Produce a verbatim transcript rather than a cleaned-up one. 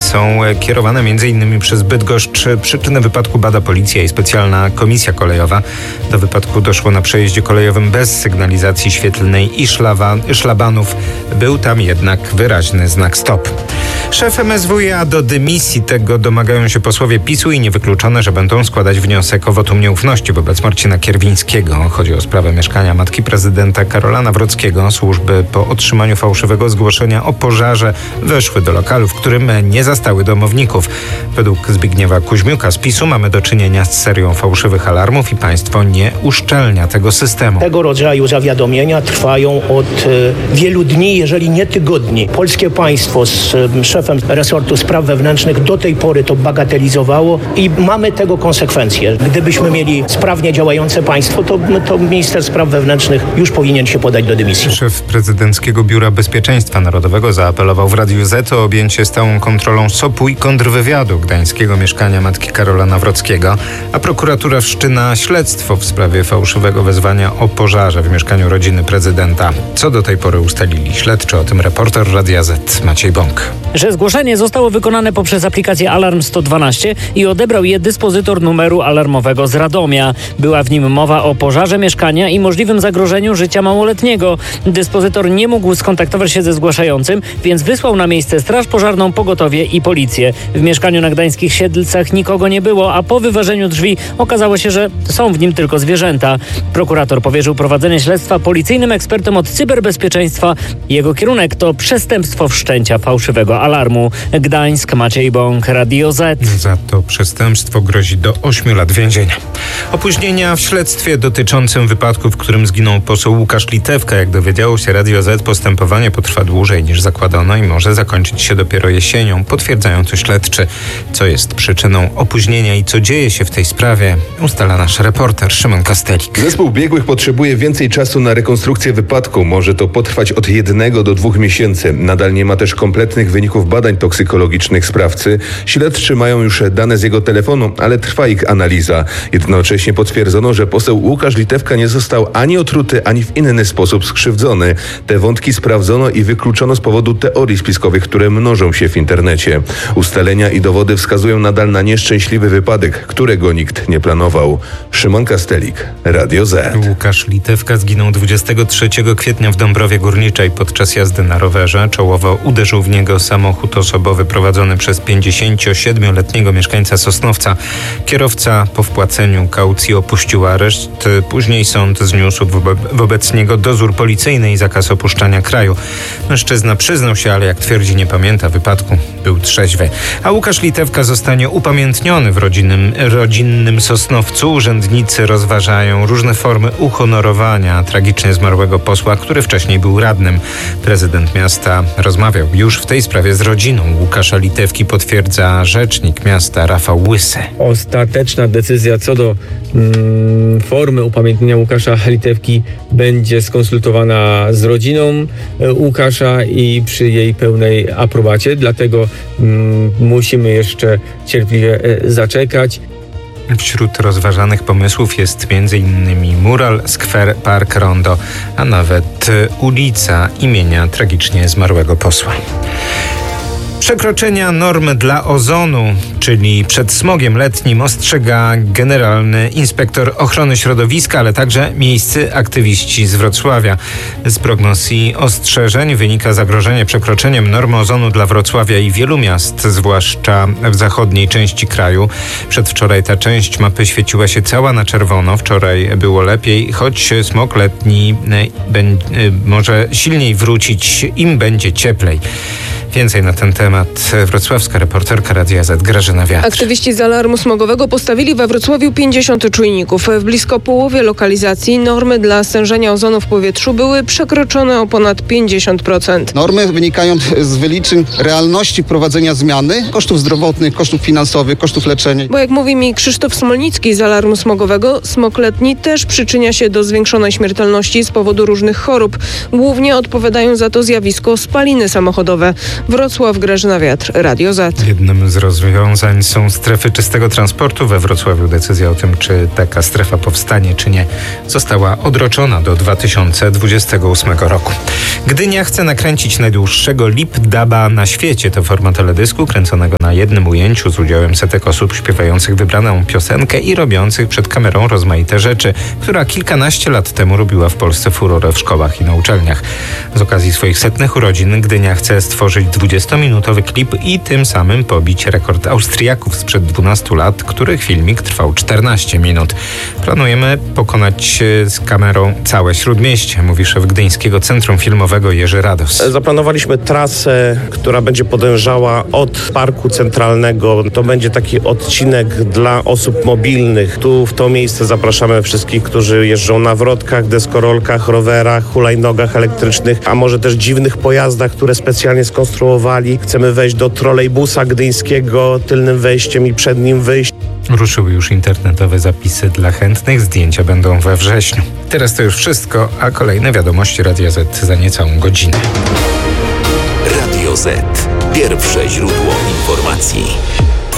są kierowane między innymi przez Bydgoszcz. Przyczyny wypadku bada policja i specjalna komisja kolejowa. Do wypadku doszło na przejeździe kolejowym bez sygnalizacji świetlnej i szlawa, szlabanów. Był tam jednak wyraźny znak stop. Szef M S W iA do dymisji. Tego domagają się posłowie PiSu i niewykluczone, że będą składać wniosek o wotum nieufności wobec Marcina Kierwińskiego. Chodzi o sprawę mieszkania matki prezydenta Karola Nawrockiego. Służby po otrzymaniu fałszywego zgłoszenia o pożarze weszły do lokalu, w którym nie zastały domowników. Według Zbigniewa Kuźmiuka z PiSu mamy do czynienia z serią fałszywych alarmów i państwo nie uszczelnia tego systemu. Tego rodzaju zawiadomienia trwają od e, wielu dni, jeżeli nie tygodni. Polskie państwo z e, szefem resortu spraw wewnętrznych do tej pory to bagatelizowało i mamy tego konsekwencje. Gdybyśmy mieli sprawnie działające państwo, to, to minister spraw wewnętrznych już powinien się podać do dymisji. Szef prezydenckiego Biura Bezpieczeństwa Narodowego zaapelował w Radiu Z o objęcie stałą kontrolą S O P-u i kontrwywiadu gdańskiego mieszkania matki Karola Nawrockiego, a prokuratura wszczyna śledztwo w sprawie fałszywego wezwania o pożarze w mieszkaniu rodziny prezydenta. Co do tej pory ustalili śledczy, o tym reporter Radia Z Maciej Bąk. Że zgłoszenie zostało wykonane poprzez aplikację Alarm sto dwanaście i odebrał je dyspozytor numeru alarmowego z Radomia. Była w nim mowa o pożarze mieszkania i możliwym zagrożeniu życia małoletniego. Dyspozytor nie mógł skontaktować się ze zgłaszającym, więc wysłał na miejsce straż pożarną, pogotowie i policję. W mieszkaniu na gdańskich Siedlcach nikogo nie było, a po wyważeniu drzwi okazało się, że są w nim tylko zwierzęta. Prokurator powierzył prowadzenie śledztwa policyjnym ekspertom od cyberbezpieczeństwa. Jego kierunek to przestępstwo wszczęcia fałszywego alarmu. Gdańsk, Maciej Bąk, Radio Z. Za to przestępstwo grozi do ośmiu lat więzienia. Opóźnienia w śledztwie dotyczącym wypadku, w którym zginął poseł Łukasz Litewka. Jak dowiedziało się Radio Z, postępowanie potrwa dłużej niż zakładano i może zakończyć się dopiero jesienią, potwierdzają to śledczy. Co jest przyczyną opóźnienia i co dzieje się w tej sprawie, ustala nasz reporter Szymon Kastelik. Zespół biegłych potrzebuje więcej czasu na rekonstrukcję wypadku. Może to potrwać od jednego do dwóch miesięcy. Nadal nie ma też kompletnych wyników badań toksykologicznych sprawcy. Śledczy mają już dane z jego telefonu, ale trwa ich analiza. Jednocześnie potwierdzono, że poseł Łukasz Litewka nie został ani otruty, ani w inny sposób skrzywdzony. Te wątki sprawdzono i wykluczono z powodu teorii spiskowych, które mnożą się w internecie. Ustalenia i dowody wskazują nadal na nieszczęśliwy wypadek, którego nikt nie planował. Szymon Kastelik, Radio Z. Łukasz Litewka zginął dwudziestego trzeciego kwietnia w Dąbrowie Górniczej podczas jazdy na rowerze. Czołowo uderzył w niego samochód osobowy prowadzony przez pięćdziesięciosiedmioletniego mieszkańca Sosnowca. Kierowca po wpłaceniu kaucji opuścił areszt. Później sąd zniósł wobe- wobec niego dozór policyjny i zakaz opuszczania kraju. Mężczyzna przyznał się, ale jak twierdzi, nie pamięta wypadku. Był trzeźwy. A Łukasz Litewka zostanie upamiętniony w rodzinnym, rodzinnym Sosnowcu. Urzędnicy rozważają różne formy uhonorowania tragicznie zmarłego posła, który wcześniej był radnym. Prezydent miasta rozmawiał już w tej sprawie z rodziną Łukasza Litewki, potwierdza rzecznik miasta Rafał Łysy. Ostateczna decyzja co do mm, formy upamiętnienia Łukasza Litewki będzie skonsultowana z rodziną Łukasza i przy jej pełnej aprobacie. Dlatego mm, musimy jeszcze cierpliwie e, zaczekać. Wśród rozważanych pomysłów jest m.in. mural, skwer, park, rondo, a nawet ulica imienia tragicznie zmarłego posła. Przekroczenia norm dla ozonu, czyli przed smogiem letnim, ostrzega generalny inspektor ochrony środowiska, ale także miejscy aktywiści z Wrocławia. Z prognoz i ostrzeżeń wynika zagrożenie przekroczeniem normy ozonu dla Wrocławia i wielu miast, zwłaszcza w zachodniej części kraju. Przedwczoraj ta część mapy świeciła się cała na czerwono. Wczoraj było lepiej, choć smog letni może silniej wrócić, im będzie cieplej. Więcej na ten temat wrocławska reporterka Radia Z Grażyna Wiatr. Aktywiści z alarmu smogowego postawili we Wrocławiu pięćdziesiąt czujników. W blisko połowie lokalizacji normy dla stężenia ozonu w powietrzu były przekroczone o ponad pięćdziesiąt procent. Normy wynikają z wyliczeń realności prowadzenia zmiany, kosztów zdrowotnych, kosztów finansowych, kosztów leczenia. Bo jak mówi mi Krzysztof Smolnicki z alarmu smogowego, smog letni też przyczynia się do zwiększonej śmiertelności z powodu różnych chorób. Głównie odpowiadają za to zjawisko spaliny samochodowe. Wrocław, Grażyna Wiatr, Radio Z. Jednym z rozwiązań są strefy czystego transportu. We Wrocławiu decyzja o tym, czy taka strefa powstanie, czy nie, została odroczona do dwa tysiące dwudziestego ósmego roku. Gdynia chce nakręcić najdłuższego lip-duba na świecie. To forma teledysku kręconego na jednym ujęciu z udziałem setek osób śpiewających wybraną piosenkę i robiących przed kamerą rozmaite rzeczy, która kilkanaście lat temu robiła w Polsce furorę w szkołach i na uczelniach. Z okazji swoich setnych urodzin Gdynia chce stworzyć dwudziestominutowy klip i tym samym pobić rekord Austriaków sprzed dwunastu lat, których filmik trwał czternaście minut. Planujemy pokonać z kamerą całe Śródmieście, mówi szef Gdyńskiego Centrum Filmowego Jerzy Rados. Zaplanowaliśmy trasę, która będzie podążała od Parku Centralnego. To będzie taki odcinek dla osób mobilnych. Tu w to miejsce zapraszamy wszystkich, którzy jeżdżą na wrotkach, deskorolkach, rowerach, hulajnogach elektrycznych, a może też dziwnych pojazdach, które specjalnie skonstruowali. Chcemy wejść do trolejbusa gdyńskiego tylnym wejściem i przed nim wyjść. Ruszyły już internetowe zapisy dla chętnych. Zdjęcia będą we wrześniu. Teraz to już wszystko, a kolejne wiadomości Radia Z za niecałą godzinę. Radio Z. Pierwsze źródło informacji.